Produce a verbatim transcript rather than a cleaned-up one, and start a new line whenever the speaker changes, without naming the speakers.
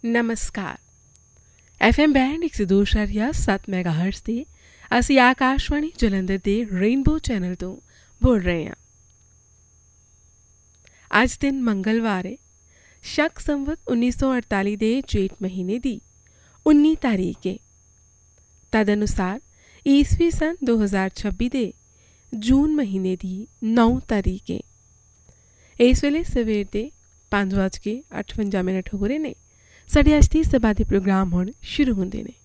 ਨਮਸਕਾਰ। F M band ਇੱਕ ਸੌ ਦੋ ਇਸ਼ਾਰੀਆ ਸੱਤ ਮੈਗਾਹਰਟਜ਼ 'ਤੇ ਅਸੀਂ ਆਕਾਸ਼ਵਾਣੀ ਜਲੰਧਰ ਦੇ ਰੇਨਬੋ ਚੈਨਲ ਤੋਂ ਬੋਲ ਰਹੇ ਹਾਂ। ਅੱਜ ਦਿਨ ਮੰਗਲਵਾਰ ਹੈ। ਸ਼ਕ ਸੰਵਤ ਉੱਨੀ ਸੌ ਅੜਤਾਲੀ ਦੇ ਜੇਠ ਮਹੀਨੇ ਦੀ ਉੱਨੀ ਤਾਰੀਖ ਹੈ। ਤਦ ਅਨੁਸਾਰ ਈਸਵੀ ਸਨ ਦੋ ਹਜ਼ਾਰ ਛੱਬੀ ਦੇ ਜੂਨ ਮਹੀਨੇ ਦੀ ਨੌ ਤਾਰੀਖ ਹੈ। ਇਸ ਵੇਲੇ ਸਵੇਰ ਦੇ ਪੰਜ ਵੱਜ ਕੇ ਅਠਵੰਜਾ ਮਿੰਟ ਹੋ ਰਹੇ ਨੇ। ਸਾਡੇ ਅੱਜ ਦੀ ਸਭਾ ਦੇ ਪ੍ਰੋਗਰਾਮ ਹੁਣ ਸ਼ੁਰੂ ਹੁੰਦੇ ਨੇ।